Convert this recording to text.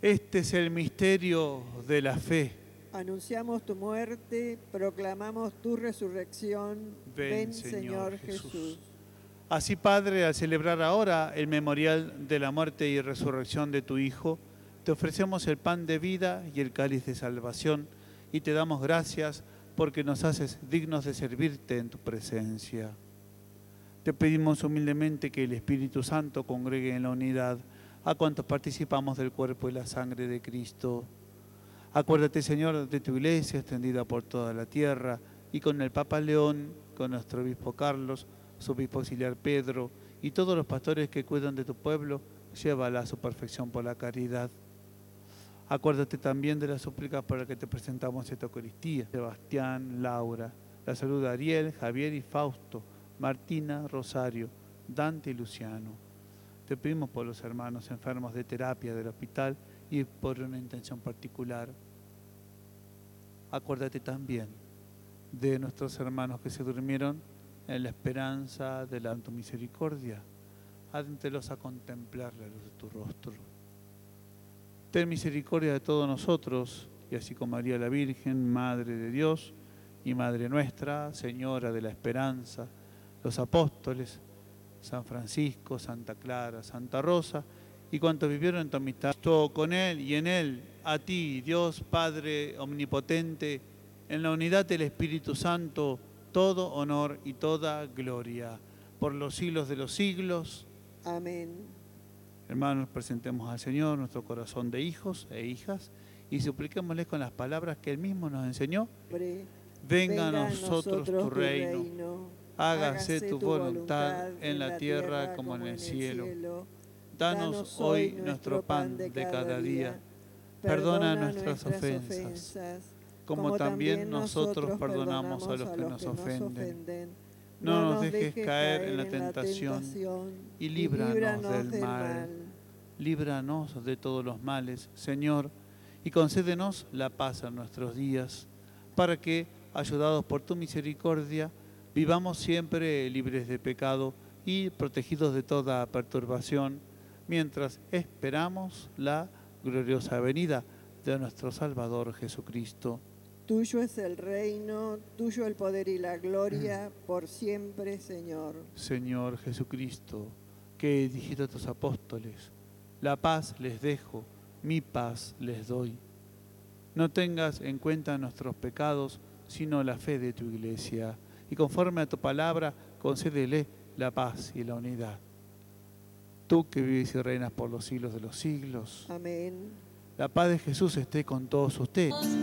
Este es el misterio de la fe. Anunciamos tu muerte, proclamamos tu resurrección. Ven, Señor Jesús. Así, Padre, al celebrar ahora el memorial de la muerte y resurrección de tu Hijo, te ofrecemos el pan de vida y el cáliz de salvación y te damos gracias porque nos haces dignos de servirte en tu presencia. Te pedimos humildemente que el Espíritu Santo congregue en la unidad a cuantos participamos del cuerpo y la sangre de Cristo. Acuérdate, Señor, de tu iglesia extendida por toda la tierra y con el Papa León, con nuestro obispo Carlos, su obispo auxiliar Pedro y todos los pastores que cuidan de tu pueblo, llévala a su perfección por la caridad. Acuérdate también de las súplicas por las que te presentamos esta Eucaristía. Sebastián, Laura, la salud de Ariel, Javier y Fausto, Martina, Rosario, Dante y Luciano. Te pedimos por los hermanos enfermos de terapia del hospital y por una intención particular. Acuérdate también de nuestros hermanos que se durmieron en la esperanza de tu misericordia. Adéntelos a contemplar la luz de tu rostro. Ten misericordia de todos nosotros, y así como María la Virgen, Madre de Dios y Madre nuestra, Señora de la Esperanza, los apóstoles, San Francisco, Santa Clara, Santa Rosa, y cuantos vivieron en tu amistad, todo con Él y en Él, a ti, Dios Padre Omnipotente, en la unidad del Espíritu Santo, todo honor y toda gloria, por los siglos de los siglos. Amén. Hermanos, presentemos al Señor nuestro corazón de hijos e hijas y supliquémosle con las palabras que Él mismo nos enseñó. Venga a nosotros tu reino, hágase tu voluntad en la tierra como en el cielo. Danos hoy nuestro pan de cada día. Perdona nuestras ofensas, como también nosotros perdonamos a los que nos ofenden. No nos dejes caer en la tentación y líbranos del mal. Líbranos de todos los males, Señor, y concédenos la paz en nuestros días, para que, ayudados por tu misericordia, vivamos siempre libres de pecado y protegidos de toda perturbación, mientras esperamos la gloriosa venida de nuestro Salvador Jesucristo. Tuyo es el reino, tuyo el poder y la gloria, por siempre, Señor. Señor Jesucristo, que dijiste a tus apóstoles, la paz les dejo, mi paz les doy. No tengas en cuenta nuestros pecados, sino la fe de tu iglesia, y conforme a tu palabra, concédele la paz y la unidad. Tú que vives y reinas por los siglos de los siglos. Amén. La paz de Jesús esté con todos ustedes.